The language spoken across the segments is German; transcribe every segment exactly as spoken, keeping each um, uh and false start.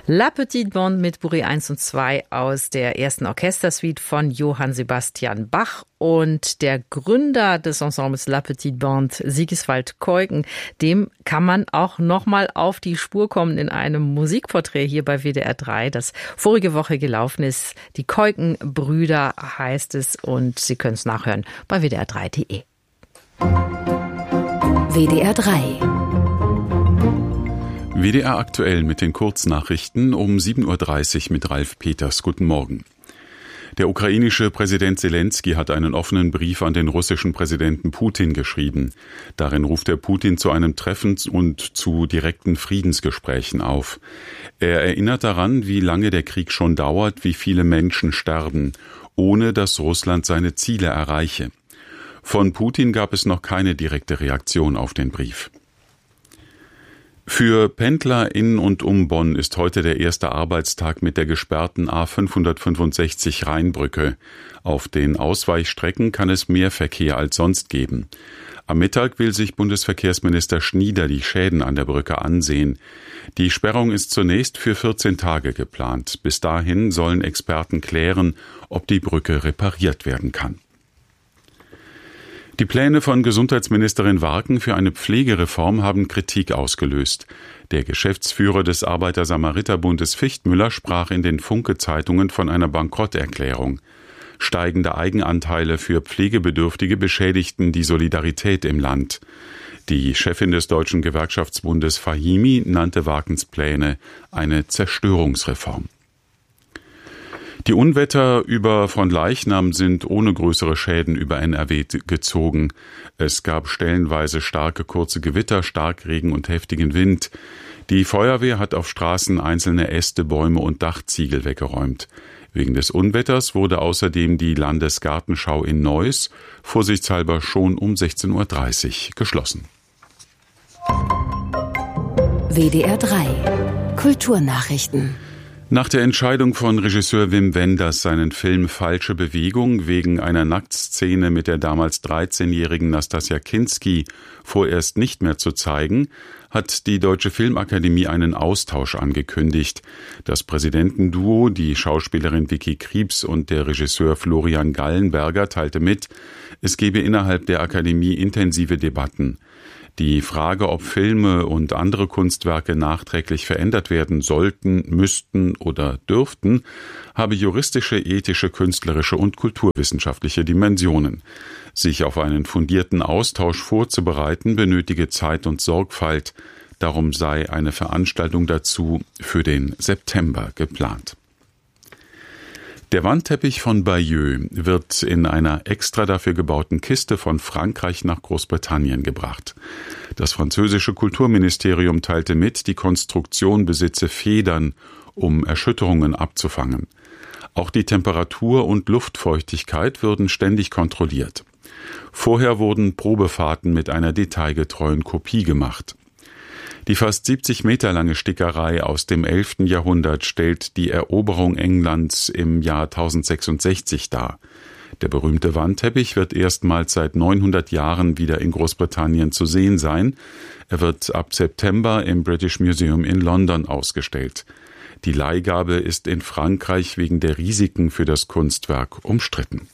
La Petite Bande mit Bourrée eins und zwei aus der ersten Orchestersuite von Johann Sebastian Bach. Und der Gründer des Ensembles La Petite Bande, Sigiswald Keuken, dem kann man auch nochmal auf die Spur kommen in einem Musikporträt hier bei W D R drei, das vorige Woche gelaufen ist. Die Keuken-Brüder heißt es und Sie können es nachhören bei w d r drei punkt d e. W D R drei. W D R aktuell mit den Kurznachrichten um sieben Uhr dreißig mit Ralf Peters. Guten Morgen. Der ukrainische Präsident Selenskyj hat einen offenen Brief an den russischen Präsidenten Putin geschrieben. Darin ruft er Putin zu einem Treffen und zu direkten Friedensgesprächen auf. Er erinnert daran, wie lange der Krieg schon dauert, wie viele Menschen sterben, ohne dass Russland seine Ziele erreiche. Von Putin gab es noch keine direkte Reaktion auf den Brief. Für Pendler in und um Bonn ist heute der erste Arbeitstag mit der gesperrten A fünfhundertfünfundsechzig Rheinbrücke. Auf den Ausweichstrecken kann es mehr Verkehr als sonst geben. Am Mittag will sich Bundesverkehrsminister Schnieder die Schäden an der Brücke ansehen. Die Sperrung ist zunächst für vierzehn Tage geplant. Bis dahin sollen Experten klären, ob die Brücke repariert werden kann. Die Pläne von Gesundheitsministerin Warken für eine Pflegereform haben Kritik ausgelöst. Der Geschäftsführer des Arbeiter-Samariter-Bundes Fichtmüller sprach in den Funke-Zeitungen von einer Bankrotterklärung. Steigende Eigenanteile für Pflegebedürftige beschädigten die Solidarität im Land. Die Chefin des Deutschen Gewerkschaftsbundes Fahimi nannte Warkens Pläne eine Zerstörungsreform. Die Unwetter über Fronleichnam sind ohne größere Schäden über N R W gezogen. Es gab stellenweise starke kurze Gewitter, Starkregen und heftigen Wind. Die Feuerwehr hat auf Straßen einzelne Äste, Bäume und Dachziegel weggeräumt. Wegen des Unwetters wurde außerdem die Landesgartenschau in Neuss vorsichtshalber schon um sechzehn Uhr dreißig geschlossen. W D R drei Kulturnachrichten. Nach der Entscheidung von Regisseur Wim Wenders, seinen Film Falsche Bewegung wegen einer Nacktszene mit der damals dreizehnjährigen Nastassja Kinski vorerst nicht mehr zu zeigen, hat die Deutsche Filmakademie einen Austausch angekündigt. Das Präsidentenduo, die Schauspielerin Vicky Krieps und der Regisseur Florian Gallenberger, teilte mit, es gebe innerhalb der Akademie intensive Debatten. Die Frage, ob Filme und andere Kunstwerke nachträglich verändert werden sollten, müssten oder dürften, habe juristische, ethische, künstlerische und kulturwissenschaftliche Dimensionen. Sich auf einen fundierten Austausch vorzubereiten, benötige Zeit und Sorgfalt. Darum sei eine Veranstaltung dazu für den September geplant. Der Wandteppich von Bayeux wird in einer extra dafür gebauten Kiste von Frankreich nach Großbritannien gebracht. Das französische Kulturministerium teilte mit, die Konstruktion besitze Federn, um Erschütterungen abzufangen. Auch die Temperatur und Luftfeuchtigkeit würden ständig kontrolliert. Vorher wurden Probefahrten mit einer detailgetreuen Kopie gemacht. Die fast siebzig Meter lange Stickerei aus dem elften Jahrhundert stellt die Eroberung Englands im Jahr tausendsechsundsechzig dar. Der berühmte Wandteppich wird erstmals seit neunhundert Jahren wieder in Großbritannien zu sehen sein. Er wird ab September im British Museum in London ausgestellt. Die Leihgabe ist in Frankreich wegen der Risiken für das Kunstwerk umstritten.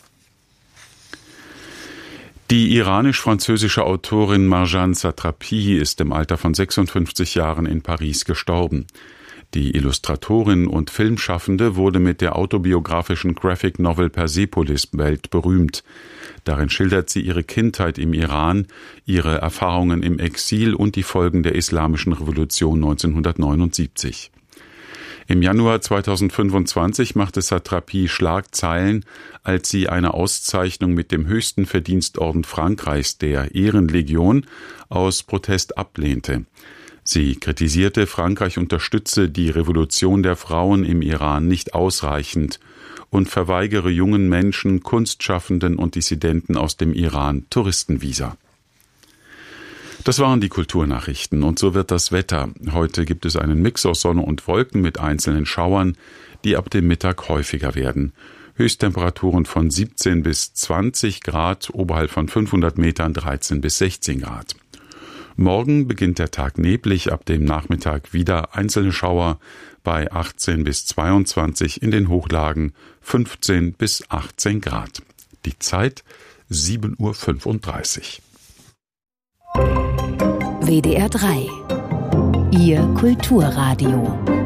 Die iranisch-französische Autorin Marjane Satrapi ist im Alter von sechsundfünfzig Jahren in Paris gestorben. Die Illustratorin und Filmschaffende wurde mit der autobiografischen Graphic Novel Persepolis weltberühmt. Darin schildert sie ihre Kindheit im Iran, ihre Erfahrungen im Exil und die Folgen der Islamischen Revolution neunzehnhundertneunundsiebzig. Im Januar zweitausendfünfundzwanzig machte Satrapi Schlagzeilen, als sie eine Auszeichnung mit dem höchsten Verdienstorden Frankreichs, der Ehrenlegion, aus Protest ablehnte. Sie kritisierte, Frankreich unterstütze die Revolution der Frauen im Iran nicht ausreichend und verweigere jungen Menschen, Kunstschaffenden und Dissidenten aus dem Iran Touristenvisa. Das waren die Kulturnachrichten und so wird das Wetter. Heute gibt es einen Mix aus Sonne und Wolken mit einzelnen Schauern, die ab dem Mittag häufiger werden. Höchsttemperaturen von siebzehn bis zwanzig Grad, oberhalb von fünfhundert Metern dreizehn bis sechzehn Grad. Morgen beginnt der Tag neblig, ab dem Nachmittag wieder einzelne Schauer bei achtzehn bis zweiundzwanzig, in den Hochlagen fünfzehn bis achtzehn Grad. Die Zeit sieben Uhr fünfunddreißig. W D R drei. Ihr Kulturradio.